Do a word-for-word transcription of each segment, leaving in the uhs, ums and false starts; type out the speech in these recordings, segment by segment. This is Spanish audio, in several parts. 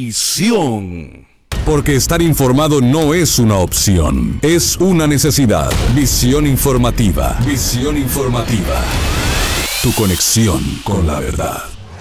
Visión. Porque estar informado no es una opción, es una necesidad. Visión informativa. Visión informativa. Tu conexión con la verdad.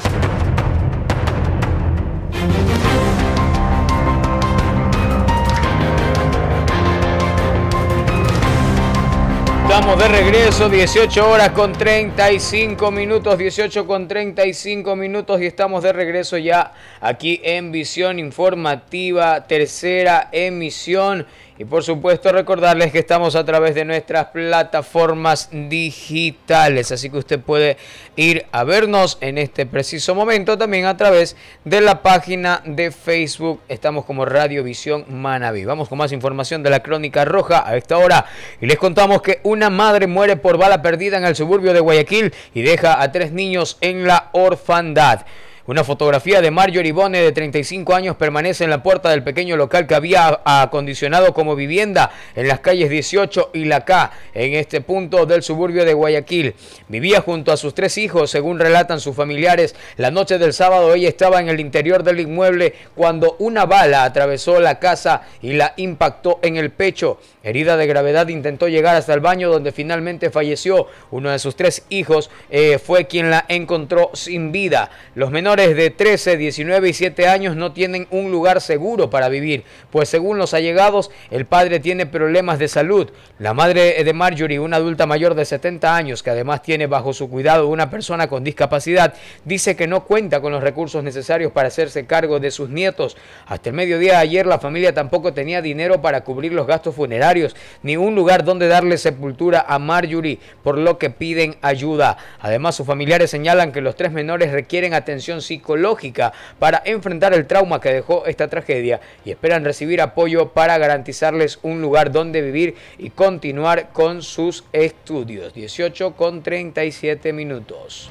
Estamos de regreso, dieciocho horas con treinta y cinco minutos, dieciocho con treinta y cinco minutos y estamos de regreso ya aquí en Visión Informativa, tercera emisión. Y por supuesto recordarles que estamos a través de nuestras plataformas digitales, así que usted puede ir a vernos en este preciso momento también a través de la página de Facebook. Estamos como Radio Visión Manabí. Vamos con más información de la Crónica Roja a esta hora y les contamos que una madre muere por bala perdida en el suburbio de Guayaquil y deja a tres niños en la orfandad. Una fotografía de Marjorie Bone, de treinta y cinco años, permanece en la puerta del pequeño local que había acondicionado como vivienda en las calles dieciocho y La K, en este punto del suburbio de Guayaquil. Vivía junto a sus tres hijos, según relatan sus familiares. La noche del sábado ella estaba en el interior del inmueble cuando una bala atravesó la casa y la impactó en el pecho. Herida de gravedad, intentó llegar hasta el baño donde finalmente falleció. Uno de sus tres hijos eh, fue quien la encontró sin vida. Los menores de trece, diecinueve y siete años no tienen un lugar seguro para vivir, pues según los allegados, el padre tiene problemas de salud. La madre de Marjorie, una adulta mayor de setenta años, que además tiene bajo su cuidado una persona con discapacidad, dice que no cuenta con los recursos necesarios para hacerse cargo de sus nietos. Hasta el mediodía de ayer, la familia tampoco tenía dinero para cubrir los gastos funerarios, ni un lugar donde darle sepultura a Marjorie, por lo que piden ayuda. Además, sus familiares señalan que los tres menores requieren atención psicológica para enfrentar el trauma que dejó esta tragedia y esperan recibir apoyo para garantizarles un lugar donde vivir y continuar con sus estudios. dieciocho con treinta y siete minutos.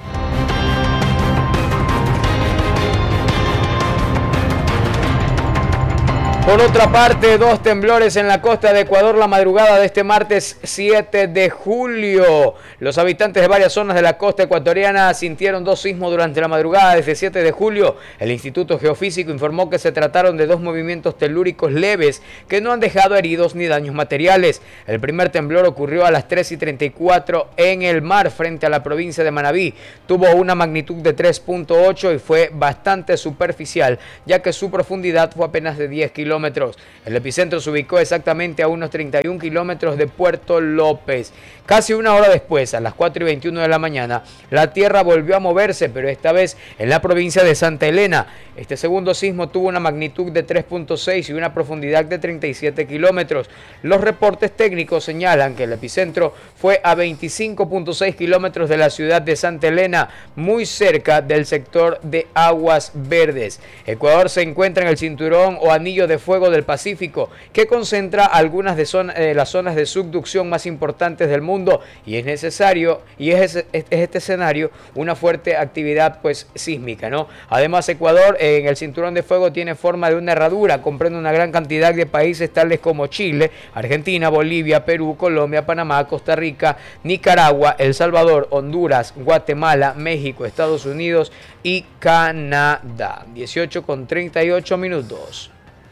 Por otra parte, dos temblores en la costa de Ecuador la madrugada de este martes siete de julio. Los habitantes de varias zonas de la costa ecuatoriana sintieron dos sismos durante la madrugada de este siete de julio. El Instituto Geofísico informó que se trataron de dos movimientos telúricos leves que no han dejado heridos ni daños materiales. El primer temblor ocurrió a las tres y treinta y cuatro en el mar frente a la provincia de Manabí. Tuvo una magnitud de tres punto ocho y fue bastante superficial, ya que su profundidad fue apenas de diez kilómetros. El epicentro se ubicó exactamente a unos treinta y un kilómetros de Puerto López. Casi una hora después, a las cuatro y veintiuno de la mañana, la tierra volvió a moverse, pero esta vez en la provincia de Santa Elena. Este segundo sismo tuvo una magnitud de tres punto seis y una profundidad de treinta y siete kilómetros. Los reportes técnicos señalan que el epicentro fue a veinticinco punto seis kilómetros de la ciudad de Santa Elena, muy cerca del sector de Aguas Verdes. Ecuador se encuentra en el cinturón o anillo de fuego del Pacífico, que concentra algunas de zona, eh, las zonas de subducción más importantes del mundo, y es necesario, y es, es, es este escenario, una fuerte actividad pues sísmica, ¿no? Además, Ecuador eh, en el cinturón de fuego tiene forma de una herradura, comprende una gran cantidad de países tales como Chile, Argentina, Bolivia, Perú, Colombia, Panamá, Costa Rica, Nicaragua, El Salvador, Honduras, Guatemala, México, Estados Unidos y Canadá. dieciocho con treinta y ocho minutos.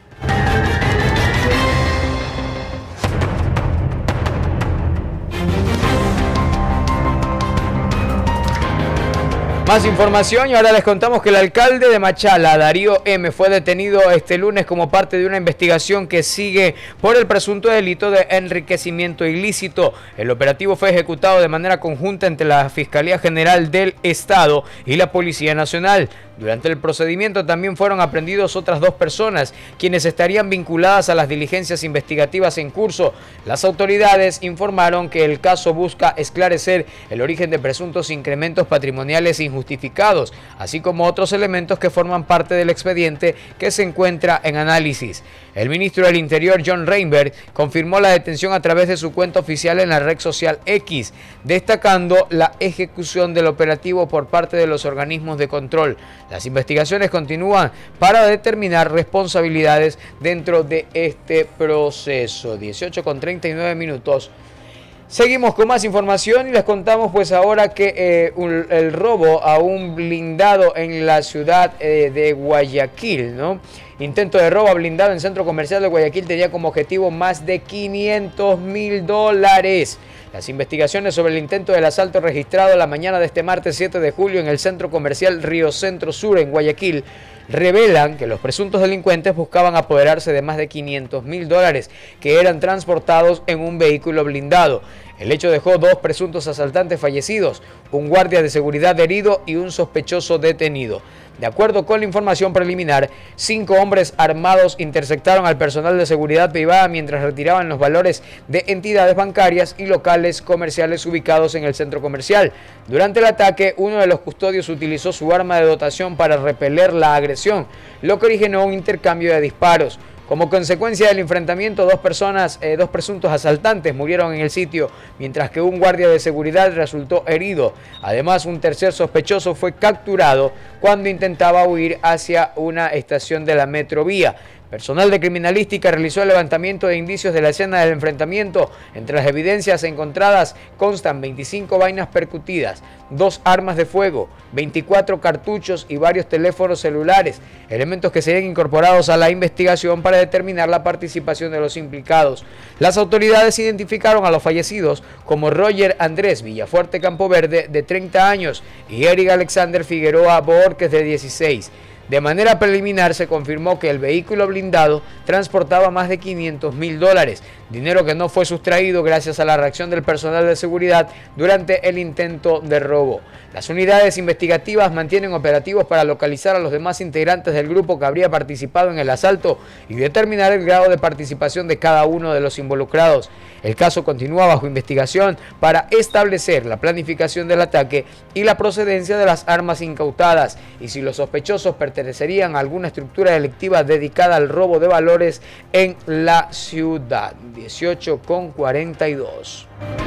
Más información y ahora les contamos que el alcalde de Machala, Darío M., fue detenido este lunes como parte de una investigación que sigue por el presunto delito de enriquecimiento ilícito. El operativo fue ejecutado de manera conjunta entre la Fiscalía General del Estado y la Policía Nacional. Durante el procedimiento también fueron aprehendidos otras dos personas, quienes estarían vinculadas a las diligencias investigativas en curso. Las autoridades informaron que el caso busca esclarecer el origen de presuntos incrementos patrimoniales injustificados, así como otros elementos que forman parte del expediente que se encuentra en análisis. El ministro del Interior, John Reinberg, confirmó la detención a través de su cuenta oficial en la red social X, destacando la ejecución del operativo por parte de los organismos de control. Las investigaciones continúan para determinar responsabilidades dentro de este proceso. dieciocho con treinta y nueve minutos. Seguimos con más información y les contamos pues ahora que eh, un, el robo a un blindado en la ciudad eh, de Guayaquil, ¿no? Intento de robo a blindado en centro comercial de Guayaquil tenía como objetivo más de quinientos mil dólares. Las investigaciones sobre el intento del asalto registrado la mañana de este martes siete de julio en el centro comercial Río Centro Sur en Guayaquil revelan que los presuntos delincuentes buscaban apoderarse de más de quinientos mil dólares que eran transportados en un vehículo blindado. El hecho dejó dos presuntos asaltantes fallecidos, un guardia de seguridad herido y un sospechoso detenido. De acuerdo con la información preliminar, cinco hombres armados interceptaron al personal de seguridad privada mientras retiraban los valores de entidades bancarias y locales comerciales ubicados en el centro comercial. Durante el ataque, uno de los custodios utilizó su arma de dotación para repeler la agresión, lo que originó un intercambio de disparos. Como consecuencia del enfrentamiento, dos personas, eh, dos presuntos asaltantes murieron en el sitio, mientras que un guardia de seguridad resultó herido. Además, un tercer sospechoso fue capturado cuando intentaba huir hacia una estación de la Metrovía. Personal de criminalística realizó el levantamiento de indicios de la escena del enfrentamiento. Entre las evidencias encontradas constan veinticinco vainas percutidas, dos armas de fuego, veinticuatro cartuchos y varios teléfonos celulares, elementos que serían incorporados a la investigación para determinar la participación de los implicados. Las autoridades identificaron a los fallecidos como Roger Andrés Villafuerte Campoverde, de treinta años, y Eric Alexander Figueroa Borges, de dieciséis. De manera preliminar se confirmó que el vehículo blindado transportaba más de quinientos mil dólares, dinero que no fue sustraído gracias a la reacción del personal de seguridad durante el intento de robo. Las unidades investigativas mantienen operativos para localizar a los demás integrantes del grupo que habría participado en el asalto y determinar el grado de participación de cada uno de los involucrados. El caso continúa bajo investigación para establecer la planificación del ataque y la procedencia de las armas incautadas y si los sospechosos pertenecerían a alguna estructura delictiva dedicada al robo de valores en la ciudad. dieciocho con cuarenta y dos.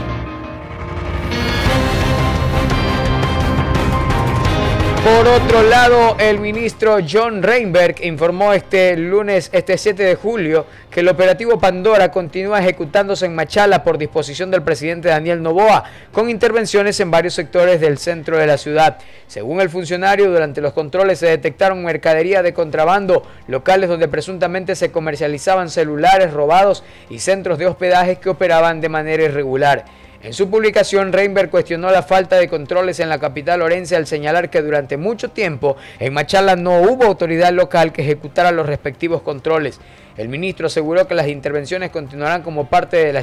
Por otro lado, el ministro John Reinberg informó este lunes, este siete de julio, que el operativo Pandora continúa ejecutándose en Machala por disposición del presidente Daniel Noboa, con intervenciones en varios sectores del centro de la ciudad. Según el funcionario, durante los controles se detectaron mercadería de contrabando, locales donde presuntamente se comercializaban celulares robados y centros de hospedaje que operaban de manera irregular. En su publicación, Reinberg cuestionó la falta de controles en la capital orense al señalar que durante mucho tiempo en Machala no hubo autoridad local que ejecutara los respectivos controles. El ministro aseguró que las intervenciones continuarán como parte de la